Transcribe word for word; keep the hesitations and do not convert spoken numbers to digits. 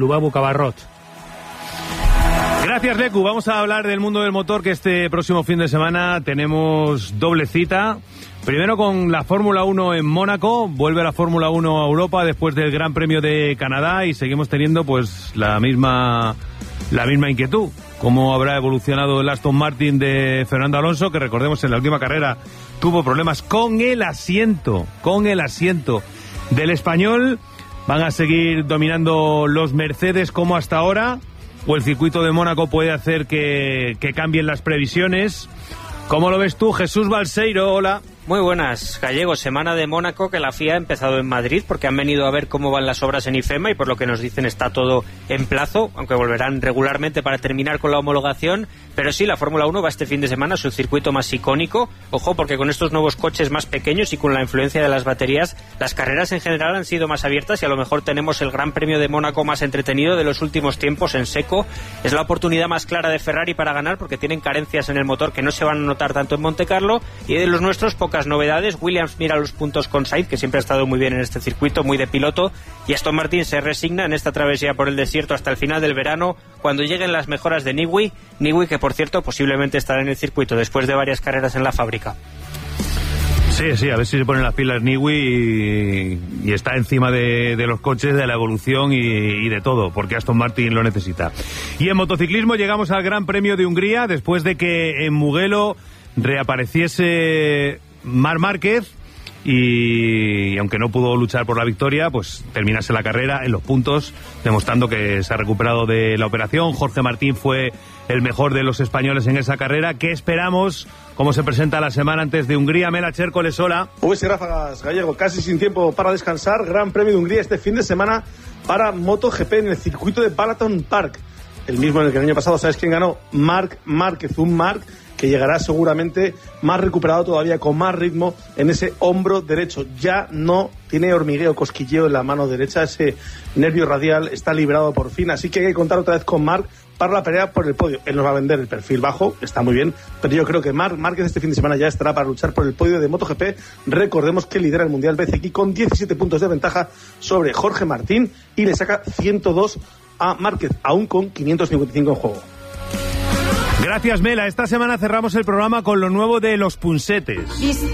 Lubabu Cabarrot. Gracias, Lecu. Vamos a hablar del mundo del motor, que este próximo fin de semana tenemos doble cita. Primero con la Fórmula uno en Mónaco. Vuelve la Fórmula uno a Europa después del Gran Premio de Canadá y seguimos teniendo pues la misma la misma inquietud. ¿Cómo habrá evolucionado el Aston Martin de Fernando Alonso? Que recordemos, en la última carrera tuvo problemas con el asiento, con el asiento del español. ¿Van a seguir dominando los Mercedes como hasta ahora? ¿O el circuito de Mónaco puede hacer que, que cambien las previsiones? ¿Cómo lo ves tú, Jesús Balseiro? Hola. Muy buenas, Gallego. Semana de Mónaco que la F I A ha empezado en Madrid porque han venido a ver cómo van las obras en IFEMA y por lo que nos dicen está todo en plazo, aunque volverán regularmente para terminar con la homologación. Pero sí, la Fórmula uno va este fin de semana a su circuito más icónico. Ojo, porque con estos nuevos coches más pequeños y con la influencia de las baterías, las carreras en general han sido más abiertas y a lo mejor tenemos el Gran Premio de Mónaco más entretenido de los últimos tiempos en seco. Es la oportunidad más clara de Ferrari para ganar porque tienen carencias en el motor que no se van a notar tanto en Montecarlo, y de los nuestros pocas novedades. Williams mira los puntos con Sainz, que siempre ha estado muy bien en este circuito, muy de piloto, y Aston Martin se resigna en esta travesía por el desierto hasta el final del verano, cuando lleguen las mejoras de Newey, Newey que por cierto posiblemente estará en el circuito después de varias carreras en la fábrica. Sí, sí, a ver si se ponen las pilas Newey y, y está encima de, de los coches, de la evolución y, y de todo, porque Aston Martin lo necesita. Y en motociclismo llegamos al Gran Premio de Hungría después de que en Mugello reapareciese Marc Márquez y, y aunque no pudo luchar por la victoria, pues terminase la carrera en los puntos, demostrando que se ha recuperado de la operación. Jorge Martín fue el mejor de los españoles en esa carrera. ¿Qué esperamos? ¿Cómo se presenta la semana antes de Hungría? Mela Chércoles, hola. Pues y ráfagas, Gallego, casi sin tiempo para descansar. Gran Premio de Hungría este fin de semana para MotoGP en el circuito de Balaton Park, el mismo en el que el año pasado, ¿sabes quién ganó? Marc Márquez, un Marc que llegará seguramente más recuperado todavía, con más ritmo en ese hombro derecho. Ya no tiene hormigueo, cosquilleo en la mano derecha, ese nervio radial está liberado por fin, así que hay que contar otra vez con Marc para la pelea por el podio. Él nos va a vender el perfil bajo, está muy bien, pero yo creo que Marc Márquez este fin de semana ya estará para luchar por el podio de MotoGP. Recordemos que lidera el Mundial B C Q con diecisiete puntos de ventaja sobre Jorge Martín y le saca ciento dos a Márquez, aún con quinientos cincuenta y cinco en juego. Gracias, Mela. Esta semana cerramos el programa con lo nuevo de Los Punsetes.